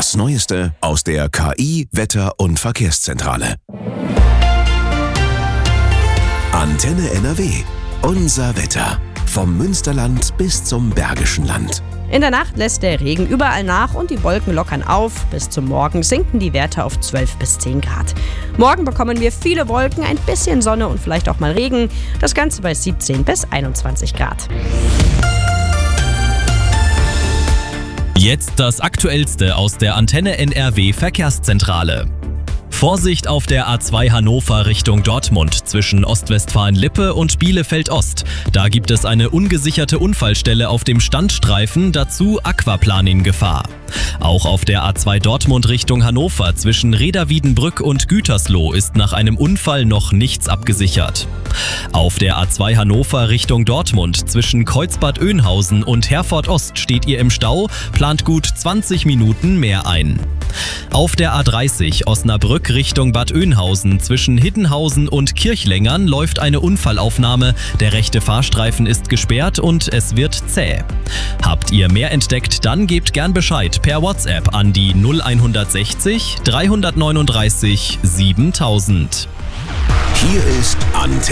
Das Neueste aus der KI, Wetter- und Verkehrszentrale. Antenne NRW. Unser Wetter. Vom Münsterland bis zum Bergischen Land. In der Nacht lässt der Regen überall nach und die Wolken lockern auf. Bis zum Morgen sinken die Werte auf 12 bis 10 Grad. Morgen bekommen wir viele Wolken, ein bisschen Sonne und vielleicht auch mal Regen. Das Ganze bei 17 bis 21 Grad. Jetzt das Aktuellste aus der Antenne NRW Verkehrszentrale. Vorsicht auf der A2 Hannover Richtung Dortmund zwischen Ostwestfalen-Lippe und Bielefeld-Ost. Da gibt es eine ungesicherte Unfallstelle auf dem Standstreifen, dazu Aquaplaning-Gefahr. Auch auf der A2 Dortmund Richtung Hannover zwischen Reda-Wiedenbrück und Gütersloh ist nach einem Unfall noch nichts abgesichert. Auf der A2 Hannover Richtung Dortmund zwischen Kreuzbad Oeynhausen und Herford Ost steht ihr im Stau, plant gut 20 Minuten mehr ein. Auf der A30 Osnabrück Richtung Bad Oeynhausen zwischen Hiddenhausen und Kirchlängern läuft eine Unfallaufnahme. Der rechte Fahrstreifen ist gesperrt und es wird zäh. Habt ihr mehr entdeckt, dann gebt gern Bescheid per WhatsApp an die 0160 339 7000. Hier ist Antenne.